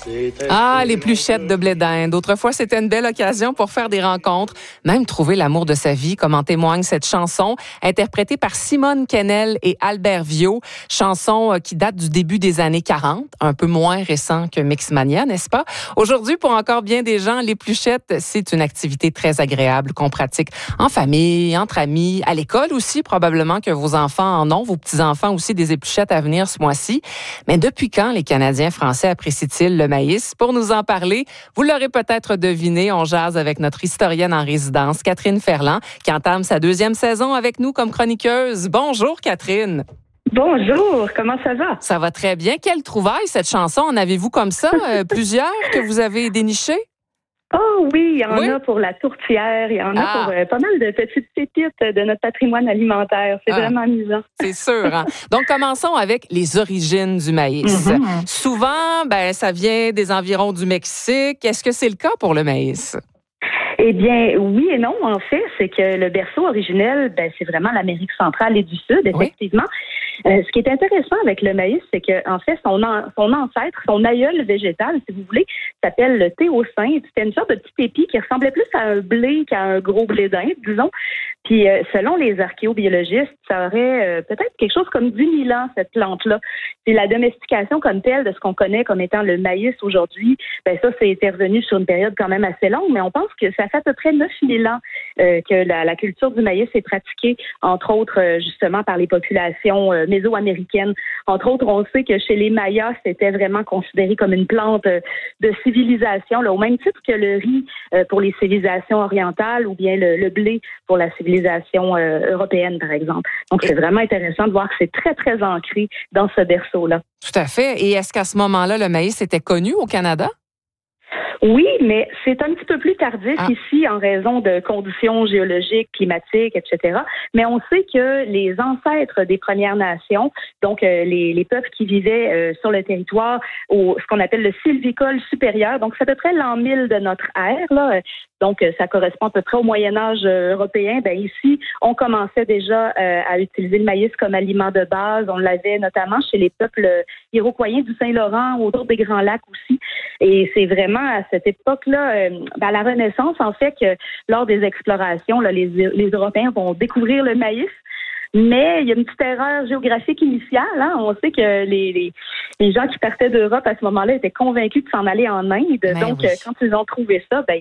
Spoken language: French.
Ah, les pluchettes de blé d'Inde. Autrefois, c'était une belle occasion pour faire des rencontres, même trouver l'amour de sa vie, comme en témoigne cette chanson, interprétée par Simone Kennel et Albert Vio. Chanson qui date du début des années 40, un peu moins récent que Mixmania, n'est-ce pas? Aujourd'hui, pour encore bien des gens, les pluchettes, c'est une activité très agréable qu'on pratique en famille, entre amis, à l'école aussi, probablement que vos enfants en ont, vos petits-enfants aussi, des épluchettes à venir ce mois-ci. Mais depuis quand les Canadiens français apprécient-ils le maïs? Pour nous en parler, vous l'aurez peut-être deviné, on jase avec notre historienne en résidence, Catherine Ferland, qui entame sa 2e saison avec nous comme chroniqueuse. Bonjour, Catherine. Bonjour, comment ça va? Ça va très bien. Quelle trouvaille, cette chanson? En avez-vous comme ça plusieurs que vous avez dénichées? Oh oui, il y en a pour la tourtière, il y en a pour pas mal de petites pépites de notre patrimoine alimentaire. C'est vraiment amusant. C'est sûr. Hein? Donc, commençons avec les origines du maïs. Souvent, ça vient des environs du Mexique. Est-ce que c'est le cas pour le maïs? Eh bien, oui et non. En fait, c'est que le berceau originel, c'est vraiment l'Amérique centrale et du Sud, effectivement. Ce qui est intéressant avec le maïs, c'est que en fait, son ancêtre, son aïeul végétal, si vous voulez, s'appelle le théocinthe. C'était une sorte de petit épi qui ressemblait plus à un blé qu'à un gros blé d'Inde, disons. Puis, selon les archéobiologistes, ça aurait peut-être quelque chose comme 10 000 ans, cette plante-là. Puis la domestication comme telle de ce qu'on connaît comme étant le maïs aujourd'hui, ça, c'est intervenu sur une période quand même assez longue, mais on pense que ça fait à peu près 9 000 ans que la culture du maïs est pratiquée, entre autres, justement, par les populations mésoaméricaines. Entre autres, on sait que chez les Mayas, c'était vraiment considéré comme une plante de civilisation, là, au même titre que le riz pour les civilisations orientales ou bien le blé pour la civilisation européenne, par exemple. Donc, c'est vraiment intéressant de voir que c'est très, très ancré dans ce berceau-là. Tout à fait. Et est-ce qu'à ce moment-là, le maïs était connu au Canada? Oui, mais c'est un petit peu plus tardif ici en raison de conditions géologiques, climatiques, etc. Mais on sait que les ancêtres des Premières Nations, donc les peuples qui vivaient sur le territoire, ce qu'on appelle le sylvicole supérieur, donc c'est à peu près l'an 1000 de notre ère, là. Donc, ça correspond à peu près au Moyen-Âge européen. Ici, on commençait déjà à utiliser le maïs comme aliment de base. On l'avait notamment chez les peuples iroquoiens du Saint-Laurent, autour des Grands Lacs aussi. Et c'est vraiment à cette époque-là, à la Renaissance, en fait, que lors des explorations, là, les Européens vont découvrir le maïs. Mais il y a une petite erreur géographique initiale. Hein? On sait que les gens qui partaient d'Europe à ce moment-là étaient convaincus de s'en aller en Inde. Donc, quand ils ont trouvé ça,